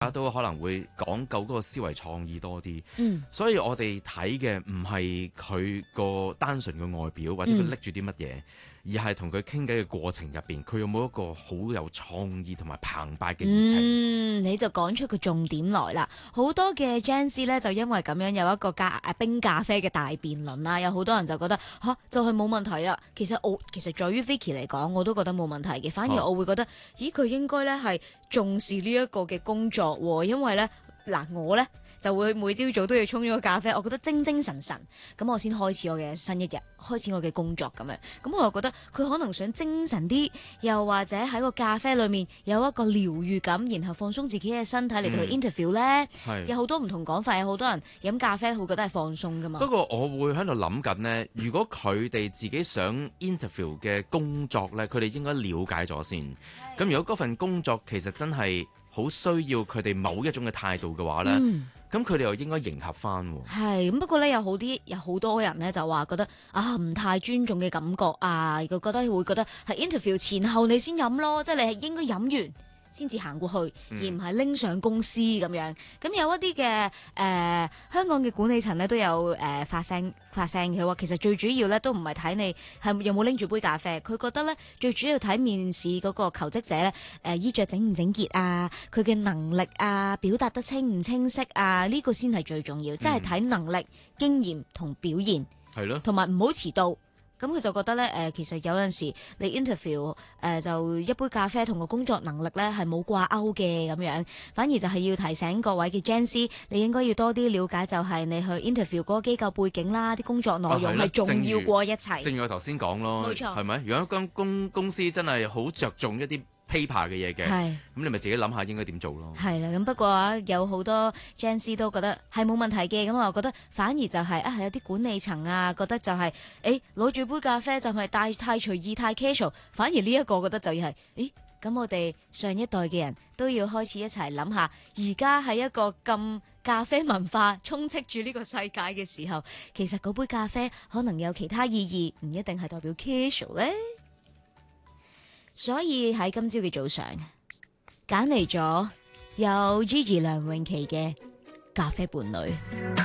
大家都可能會講究嗰個思維創意多啲， 嗯， 所以我哋睇嘅唔係佢個單純嘅外表，或者佢拎住啲乜嘢，而係同佢傾偈嘅過程入邊，佢有冇一個好有創意同埋澎湃嘅熱情。 你就講出個重點來啦。好多嘅 Gen Z 咧，就因為咁樣有一個冰咖啡嘅大辯論啦，有好多人就覺得就係冇問題啊。其實在於 Vicky 嚟講，我都覺得冇問題嘅，反而我會覺得，咦，佢應該咧係重視呢一個嘅工作喎，因為咧我咧就會每朝早都要沖咗個咖啡，我覺得精精神神，咁我先開始我嘅新一日，開始我嘅工作咁樣。咁我又覺得佢可能想精神啲，又或者喺個咖啡裏面有一個療愈感，然後放鬆自己嘅身體嚟到去 interview 咧。有好多唔同講法，有好多人飲咖啡會覺得係放鬆噶嘛。 不過我會喺度諗緊呢，如果佢哋自己想 interview 嘅工作呢，佢哋應該了解咗先。咁如果嗰份工作其實真係好需要佢哋某一種嘅態度嘅話呢，咁佢哋又應該迎合翻。 係咁，不過咧有好多人咧就話覺得唔太尊重嘅感覺啊，佢會覺得係 interview 前後你先飲咯，即係你係應該飲完先至行過去，而唔係拎上公司咁樣。咁有一啲嘅香港嘅管理層咧都有發聲，佢話其實最主要咧都唔係睇你係有冇拎住杯咖啡，佢覺得咧最主要睇面試嗰個求職者咧衣着整唔整潔啊，佢嘅能力啊，表達得清唔清晰啊，呢個先係最重要，即係睇能力、經驗同表現， 係咯， 同埋唔好遲到。咁佢就覺得咧，其實有陣時你 interview 就一杯咖啡同個工作能力咧係冇掛鈎嘅咁樣，反而就係要提醒各位嘅 Gen Z，你應該要多啲了解，就係你去 interview 嗰個機構背景啦，啲工作內容係重要過一切。 正如我頭先講咯， 冇錯， 係咪？如果間公司真係好着重一啲paper 嘅嘢嘅，咁你咪自己諗下應該點做咯。係啦，咁不過有好多 Gen Z 都覺得係冇問題嘅，咁我覺得反而就係係有啲管理層啊，覺得就係攞住杯咖啡就係太隨意太 casual， 反而呢一個覺得就要係咁我哋上一代嘅人都要開始一齊諗下，而家係一個咁咖啡文化充斥住呢個世界嘅時候，其實嗰杯咖啡可能有其他意義，唔一定係代表 casual 咧。所以喺今朝嘅早上，揀嚟咗有 Gigi 梁詠琪嘅咖啡伴侶。